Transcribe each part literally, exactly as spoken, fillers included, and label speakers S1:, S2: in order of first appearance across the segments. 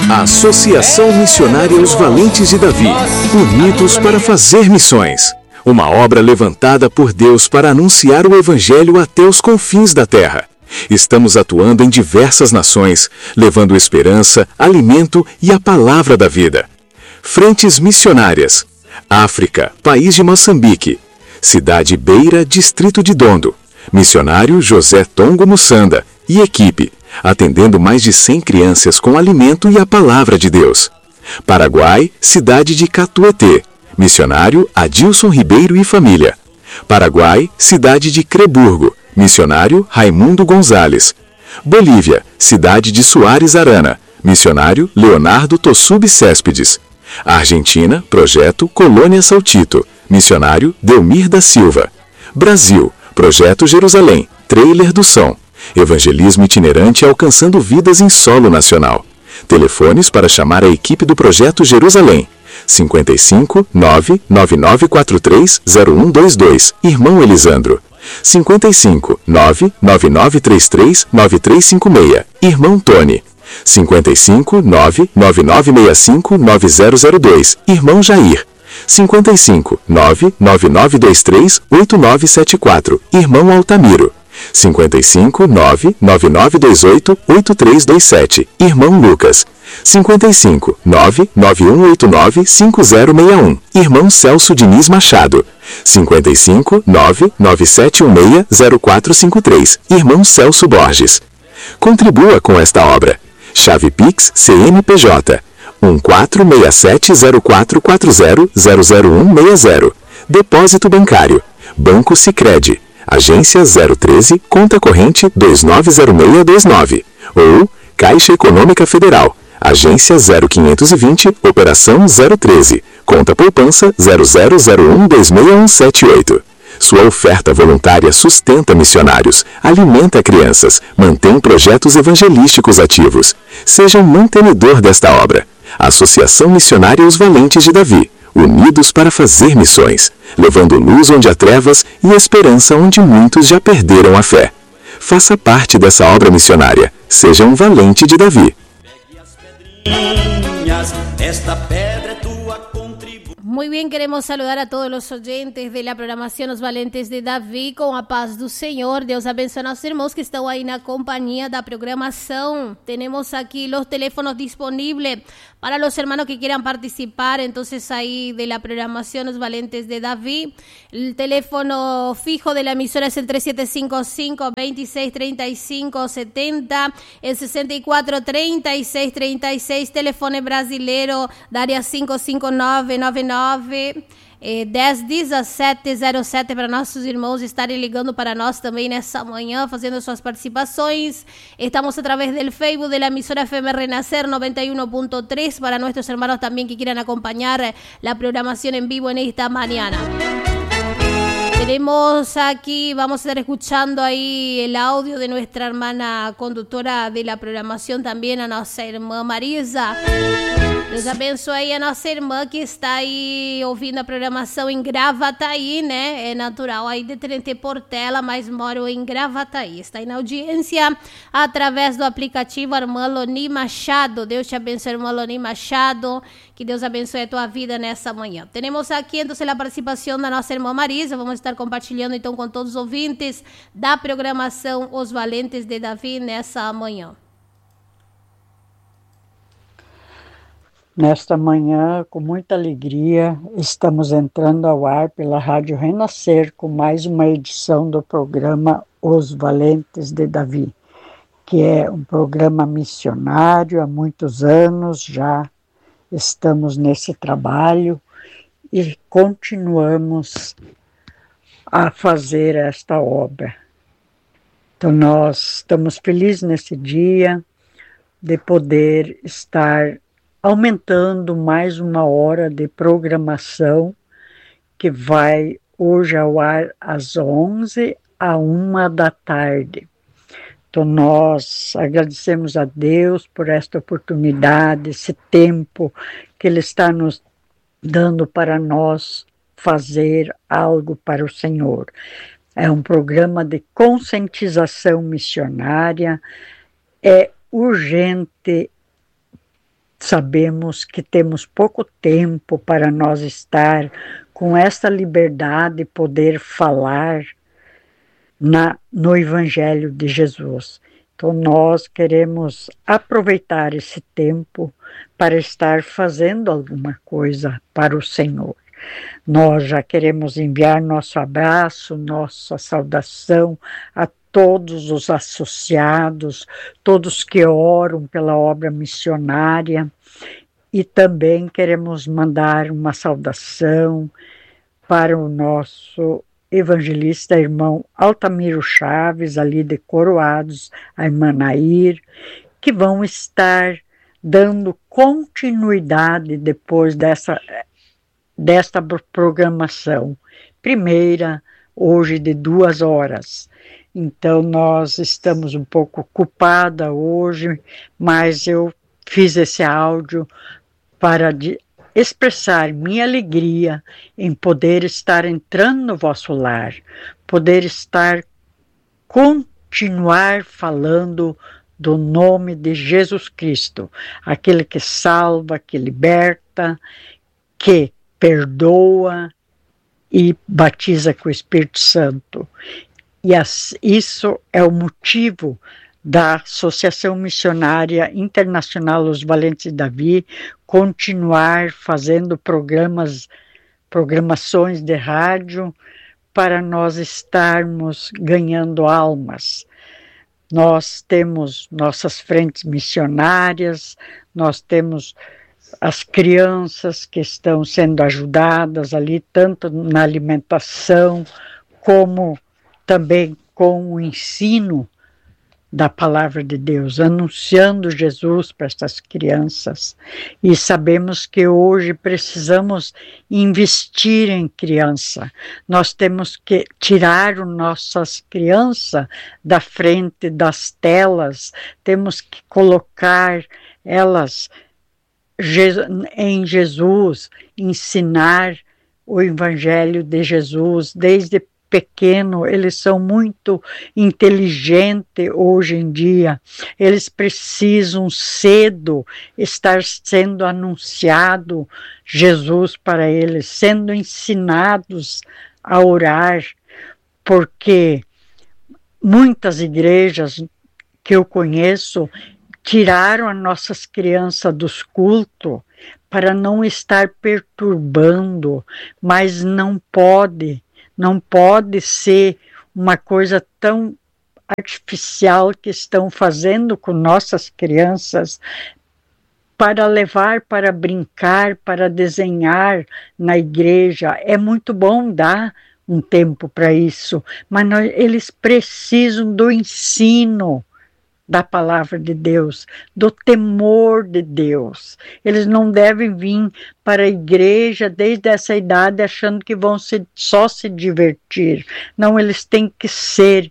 S1: A Associação Missionária Os Valentes de Davi, unidos para fazer missões. Uma obra levantada por Deus para anunciar o Evangelho até os confins da terra. Estamos atuando em diversas nações, levando esperança, alimento e a palavra da vida. Frentes missionárias. África, país de Moçambique. Cidade Beira, distrito de Dondo. Missionário José Tongo Mussanda e equipe, atendendo mais de cem crianças com alimento e a palavra de Deus. Paraguai, cidade de Catuetê. Missionário Adilson Ribeiro e família. Paraguai, cidade de Creburgo. Missionário Raimundo Gonzalez. Bolívia, cidade de Soares Arana. Missionário Leonardo Tossub Céspedes. Argentina, projeto Colônia Saltito. Missionário Delmir da Silva. Brasil, projeto Jerusalém, Trailer do Som. Evangelismo itinerante alcançando vidas em solo nacional. Telefones para chamar a equipe do projeto Jerusalém. cinquenta e cinco, nove nove nove quatro três, zero um dois dois, Irmão Elisandro. cinquenta e cinco, nove nove nove três três, nove três cinco seis, Irmão Tony. cinquenta e cinco, nove nove nove seis cinco, nove zero zero dois, Irmão Jair. cinquenta e cinco, nove nove nove dois três, oito nove sete quatro, Irmão Altamiro. cinquenta e cinco, nove nove nove dois oito, oito três dois sete, Irmão Lucas. cinquenta e cinco, nove nove um oito nove, cinco zero seis um, Irmão Celso Diniz Machado. cinquenta e cinco, nove nove sete um seis, zero quatro cinco três, Irmão Celso Borges. Contribua com esta obra. Chave Pix C N P J um quatro seis sete zero quatro quatro zero zero zero um seis zero. Depósito bancário. Banco Sicredi. Agência zero treze, conta corrente dois nove zero seis dois nove. Ou Caixa Econômica Federal. Agência zero quinhentos e vinte, operação zero treze. Conta poupança zero zero zero um dois seis um sete oito. Sua oferta voluntária sustenta missionários, alimenta crianças, mantém projetos evangelísticos ativos. Seja um mantenedor desta obra. Associação Missionária Os Valentes de Davi, unidos para fazer missões, levando luz onde há trevas e esperança onde muitos já perderam a fé. Faça parte dessa obra missionária. Seja um valente de Davi.
S2: Esta pedra é tua contribuição.
S3: Muy bien, queremos saludar a todos los oyentes de la programación Los Valentes de Davi com a paz do Senhor. Deus abençoe nossos irmãos que estão aí na companhia da programação. Temos aqui os teléfonos disponíveis para los hermanos que quieran participar, entonces ahí de la programación Los Valentes de Davi. El teléfono fijo de la emisora es el tres siete cinco cinco, dos seis tres cinco siete cero, el sesenta y cuatro treinta y seis treinta y seis, telefone brasileiro da área cinco cinco nove nove nove eh, dez dezessete zero sete para nossos irmãos estarem ligando para nós também nessa manhã, fazendo suas participações. Estamos a través del Facebook de la emisora F M Renacer noventa y uno punto tres para nuestros hermanos también que quieran acompañar la programación en vivo en esta mañana. Tenemos aquí, vamos a estar escuchando ahí el audio de nuestra hermana conductora de la programación también, a nuestra irmã Marisa. Deus abençoe aí a nossa irmã que está aí ouvindo a programação em Gravataí, né? É natural aí de Trentê Portela, mas moro em Gravataí. Está aí na audiência através do aplicativo Irmã Loni Machado. Deus te abençoe, irmã Loni Machado. Que Deus abençoe a tua vida nessa manhã. Temos aqui, então, a participação da nossa irmã Marisa. Vamos estar compartilhando, então, com todos os ouvintes da programação Os Valentes de Davi nessa manhã.
S4: Nesta manhã, com muita alegria, estamos entrando ao ar pela Rádio Renascer com mais uma edição do programa Os Valentes de Davi, que é um programa missionário há muitos anos já. Estamos nesse trabalho e continuamos a fazer esta obra. Então, nós estamos felizes nesse dia de poder estar aumentando mais uma hora de programação que vai hoje ao ar às onze à uma da tarde. Então, nós agradecemos a Deus por esta oportunidade, esse tempo que Ele está nos dando para nós fazer algo para o Senhor. É um programa de conscientização missionária, é urgente sabemos que temos pouco tempo para nós estar com essa liberdade de poder falar na, no Evangelho de Jesus. Então, nós queremos aproveitar esse tempo para estar fazendo alguma coisa para o Senhor. Nós já queremos enviar nosso abraço, nossa saudação a todos os associados, todos que oram pela obra missionária, e também queremos mandar uma saudação para o nosso evangelista irmão Altamiro Chaves, ali de Coroados, a irmã Nair, que vão estar dando continuidade depois dessa, desta programação. Primeira, hoje de duas horas. Então, nós estamos um pouco ocupada hoje, mas eu fiz esse áudio para de, expressar minha alegria em poder estar entrando no vosso lar, poder estar, continuar falando do nome de Jesus Cristo, aquele que salva, que liberta, que perdoa e batiza com o Espírito Santo. E as, isso é o motivo da Associação Missionária Internacional Os Valentes de Davi continuar fazendo programas, programações de rádio para nós estarmos ganhando almas. Nós temos nossas frentes missionárias, nós temos as crianças que estão sendo ajudadas ali, tanto na alimentação, como também com o ensino da palavra de Deus, anunciando Jesus para essas crianças. E sabemos que hoje precisamos investir em criança. Nós temos que tirar as nossas crianças da frente das telas, temos que colocar elas em Jesus, ensinar o Evangelho de Jesus desde pequeno. Eles são muito inteligentes hoje em dia, eles precisam cedo estar sendo anunciado Jesus para eles, sendo ensinados a orar, porque muitas igrejas que eu conheço tiraram as nossas crianças dos cultos para não estar perturbando, mas não pode, não pode ser uma coisa tão artificial que estão fazendo com nossas crianças, para levar para brincar, para desenhar na igreja. É muito bom dar um tempo para isso, mas nós, eles precisam do ensino da palavra de Deus, do temor de Deus. Eles não devem vir para a igreja desde essa idade achando que vão se, só se divertir. Não, eles têm que ser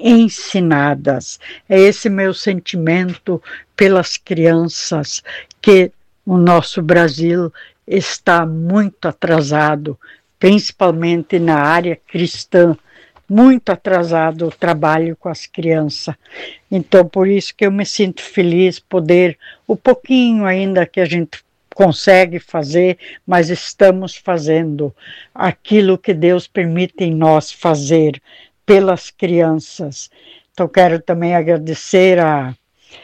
S4: ensinadas. É esse meu sentimento pelas crianças, que o nosso Brasil está muito atrasado, principalmente na área cristã, muito atrasado o trabalho com as crianças. Então, por isso que eu me sinto feliz poder, o pouquinho ainda que a gente consegue fazer, mas estamos fazendo aquilo que Deus permite em nós fazer pelas crianças. Então, quero também agradecer a,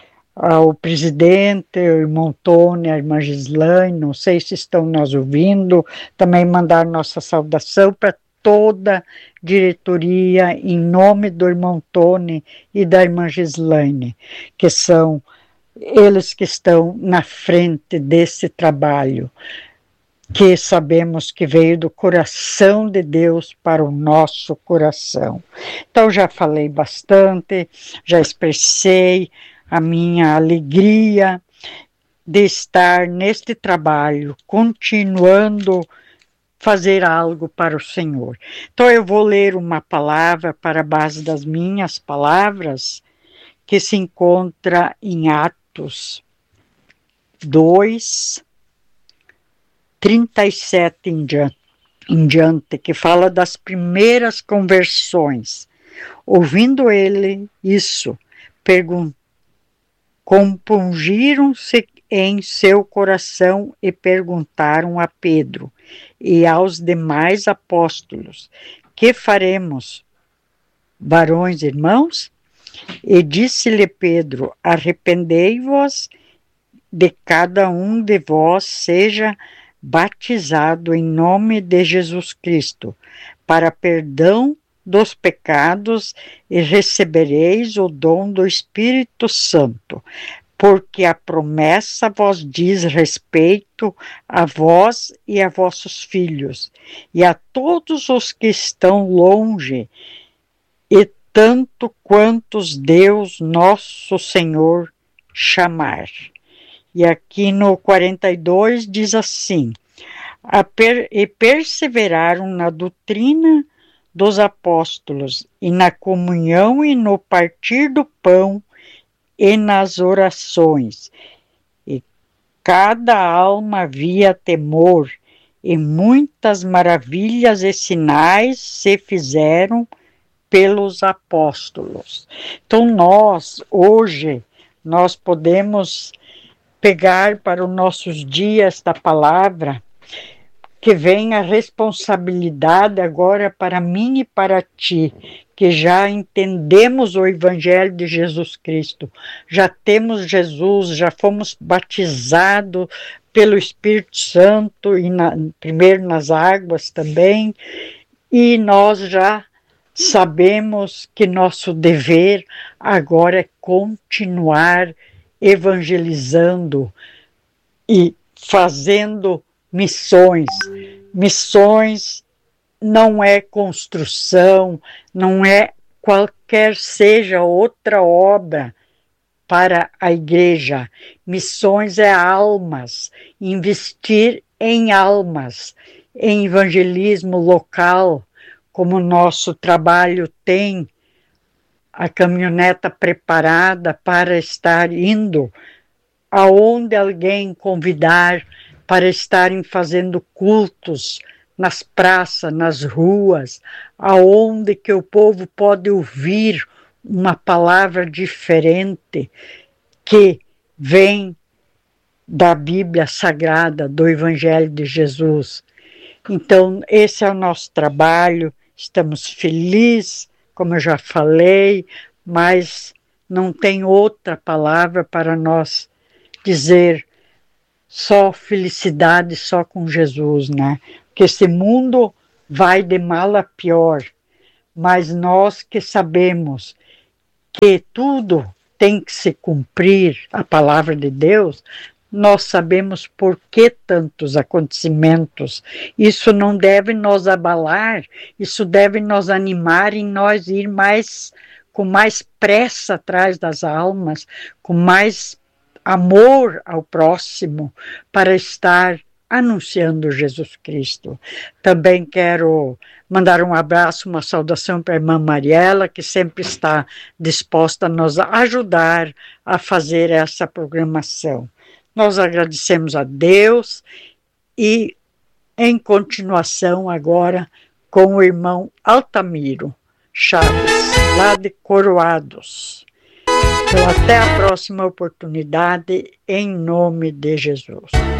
S4: ao presidente, o irmão Tony, a irmã Gislaine, não sei se estão nos ouvindo, também mandar nossa saudação para toda a diretoria, em nome do irmão Tony e da irmã Gislaine, que são eles que estão na frente desse trabalho, que sabemos que veio do coração de Deus para o nosso coração. Então, já falei bastante, já expressei a minha alegria de estar neste trabalho, continuando fazer algo para o Senhor. Então, eu vou ler uma palavra para a base das minhas palavras, que se encontra em Atos dois, trinta e sete em diante, em diante, que fala das primeiras conversões. Ouvindo ele isso, pergun- compungiram-se em seu coração e perguntaram a Pedro e aos demais apóstolos: que faremos, varões irmãos? E disse-lhe Pedro: arrependei-vos, de cada um de vós seja batizado em nome de Jesus Cristo, para perdão dos pecados, e recebereis o dom do Espírito Santo, porque a promessa vos diz respeito a vós e a vossos filhos, e a todos os que estão longe, e tanto quantos Deus nosso Senhor chamar. E aqui no quarenta e dois diz assim: a per, e perseveraram na doutrina dos apóstolos, e na comunhão, e no partir do pão, e nas orações. E cada alma via temor, e muitas maravilhas e sinais se fizeram pelos apóstolos. Então nós, hoje, nós podemos pegar para os nossos dias esta palavra, que vem a responsabilidade agora para mim e para ti, que já entendemos o Evangelho de Jesus Cristo, já temos Jesus, já fomos batizados pelo Espírito Santo, e na, primeiro nas águas também, e nós já sabemos que nosso dever agora é continuar evangelizando e fazendo missões. Missões não é construção, não é qualquer seja outra obra para a igreja. Missões é almas, investir em almas, em evangelismo local, como o nosso trabalho tem a caminhoneta preparada para estar indo aonde alguém convidar, para estarem fazendo cultos nas praças, nas ruas, aonde que o povo pode ouvir uma palavra diferente que vem da Bíblia Sagrada, do Evangelho de Jesus. Então, esse é o nosso trabalho, estamos felizes, como eu já falei, mas não tem outra palavra para nós dizer só felicidade, só com Jesus, né? Porque esse mundo vai de mal a pior, mas nós que sabemos que tudo tem que se cumprir, a palavra de Deus, nós sabemos por que tantos acontecimentos. Isso não deve nos abalar, isso deve nos animar em nós ir mais, com mais pressa atrás das almas, com mais amor ao próximo, para estar anunciando Jesus Cristo. Também quero mandar um abraço, uma saudação para a irmã Mariela, que sempre está disposta a nos ajudar a fazer essa programação. Nós agradecemos a Deus e, em continuação, agora com o irmão Altamiro Chaves, lá de Coroados. Então, até a próxima oportunidade, em nome de Jesus.